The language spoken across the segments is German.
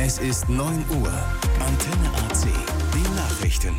Es ist 9 Uhr. Antenne AC. Die Nachrichten.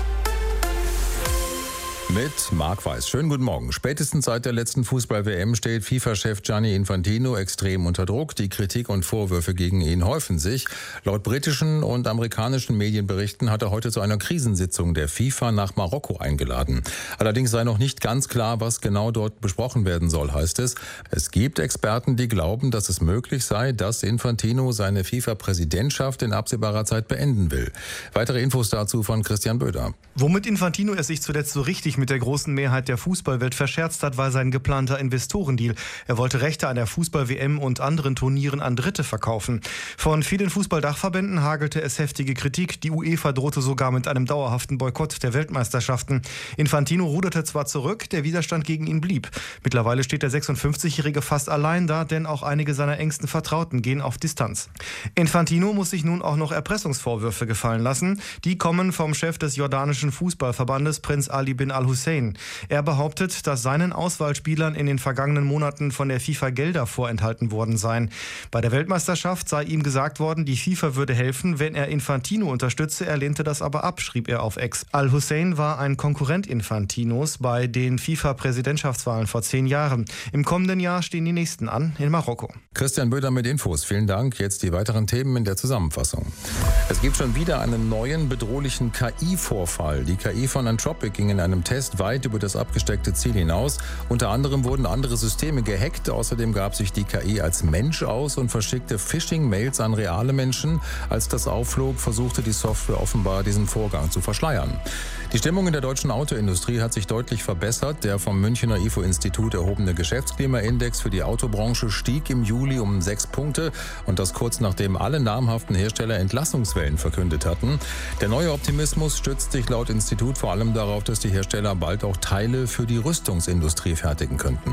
Mit Marc Weiß. Schönen guten Morgen. Spätestens seit der letzten Fußball-WM steht FIFA-Chef Gianni Infantino extrem unter Druck. Die Kritik und Vorwürfe gegen ihn häufen sich. Laut britischen und amerikanischen Medienberichten hat er heute zu einer Krisensitzung der FIFA nach Marokko eingeladen. Allerdings sei noch nicht ganz klar, was genau dort besprochen werden soll, heißt es. Es gibt Experten, die glauben, dass es möglich sei, dass Infantino seine FIFA-Präsidentschaft in absehbarer Zeit beenden will. Weitere Infos dazu von Christian Böder. Womit Infantino es sich zuletzt so richtig mit der großen Mehrheit der Fußballwelt verscherzt hat, war sein geplanter Investorendeal. Er wollte Rechte an der Fußball-WM und anderen Turnieren an Dritte verkaufen. Von vielen Fußballdachverbänden hagelte es heftige Kritik. Die UEFA drohte sogar mit einem dauerhaften Boykott der Weltmeisterschaften. Infantino ruderte zwar zurück, der Widerstand gegen ihn blieb. Mittlerweile steht der 56-Jährige fast allein da, denn auch einige seiner engsten Vertrauten gehen auf Distanz. Infantino muss sich nun auch noch Erpressungsvorwürfe gefallen lassen. Die kommen vom Chef des jordanischen Fußballverbandes, Prinz Ali bin Al-Hussein. Er behauptet, dass seinen Auswahlspielern in den vergangenen Monaten von der FIFA Gelder vorenthalten worden seien. Bei der Weltmeisterschaft sei ihm gesagt worden, die FIFA würde helfen, wenn er Infantino unterstütze. Er lehnte das aber ab, schrieb er auf X. Al-Hussein war ein Konkurrent Infantinos bei den FIFA-Präsidentschaftswahlen vor 10 Jahren. Im kommenden Jahr stehen die nächsten an in Marokko. Christian Böder mit Infos. Vielen Dank. Jetzt die weiteren Themen in der Zusammenfassung. Es gibt schon wieder einen neuen bedrohlichen KI-Vorfall. Die KI von Anthropic ging in einem Test weit über das abgesteckte Ziel hinaus. Unter anderem wurden andere Systeme gehackt. Außerdem gab sich die KI als Mensch aus und verschickte Phishing-Mails an reale Menschen. Als das aufflog, versuchte die Software offenbar, diesen Vorgang zu verschleiern. Die Stimmung in der deutschen Autoindustrie hat sich deutlich verbessert. Der vom Münchner IFO-Institut erhobene Geschäftsklimaindex für die Autobranche stieg im Juli um 6 Punkte. Und das kurz nachdem alle namhaften Hersteller Entlassungswellen verkündet hatten. Der neue Optimismus stützt sich laut Institut vor allem darauf, dass die Hersteller bald auch Teile für die Rüstungsindustrie fertigen könnten.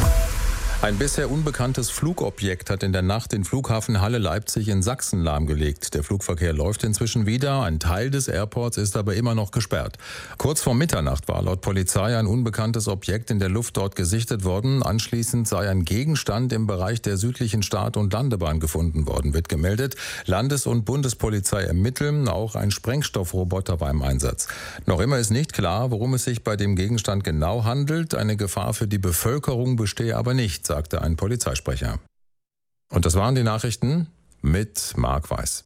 Ein bisher unbekanntes Flugobjekt hat in der Nacht den Flughafen Halle-Leipzig in Sachsen lahmgelegt. Der Flugverkehr läuft inzwischen wieder. Ein Teil des Airports ist aber immer noch gesperrt. Kurz vor Mitternacht war laut Polizei ein unbekanntes Objekt in der Luft dort gesichtet worden. Anschließend sei ein Gegenstand im Bereich der südlichen Start- und Landebahn gefunden worden, wird gemeldet. Landes- und Bundespolizei ermitteln. Auch ein Sprengstoffroboter war im Einsatz. Noch immer ist nicht klar, worum es sich bei dem Gegenstand genau handelt. Eine Gefahr für die Bevölkerung bestehe aber nicht, sagte ein Polizeisprecher. Und das waren die Nachrichten mit Marc Weiß.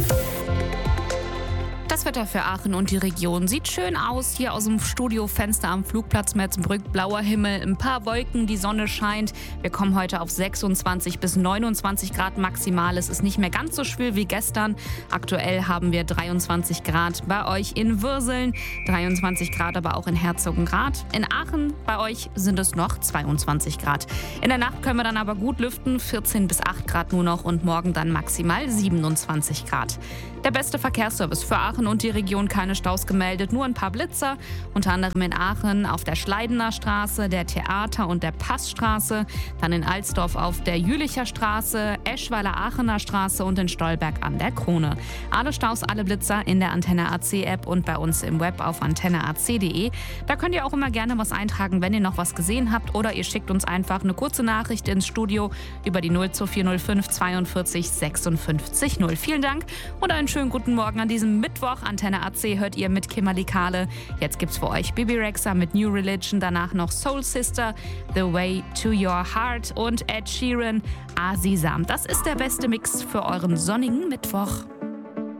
Das Wetter für Aachen und die Region sieht schön aus. Hier aus dem Studiofenster am Flugplatz Metzenbrück, blauer Himmel, ein paar Wolken, die Sonne scheint. Wir kommen heute auf 26 bis 29 Grad maximal. Es ist nicht mehr ganz so schwül wie gestern. Aktuell haben wir 23 Grad bei euch in Würseln, 23 Grad aber auch in Herzogenrath. In Aachen bei euch sind es noch 22 Grad. In der Nacht können wir dann aber gut lüften, 14 bis 8 Grad nur noch und morgen dann maximal 27 Grad. Der beste Verkehrsservice für Aachen und die Region, keine Staus gemeldet, nur ein paar Blitzer. Unter anderem in Aachen auf der Schleidener Straße, der Theater- und der Passstraße. Dann in Alsdorf auf der Jülicher Straße, Eschweiler Aachener Straße und in Stolberg an der Krone. Alle Staus, alle Blitzer in der Antenne AC App und bei uns im Web auf antenneac.de. Da könnt ihr auch immer gerne was eintragen, wenn ihr noch was gesehen habt. Oder ihr schickt uns einfach eine kurze Nachricht ins Studio über die 02405 42 56 0. Vielen Dank und einen schönen guten Morgen an diesem Mittwoch. Antenne AC hört ihr mit Kimberly Kahle. Jetzt gibt's für euch Bibi Rexha mit New Religion, danach noch Soul Sister, The Way to Your Heart und Ed Sheeran, Azizam. Das ist der beste Mix für euren sonnigen Mittwoch.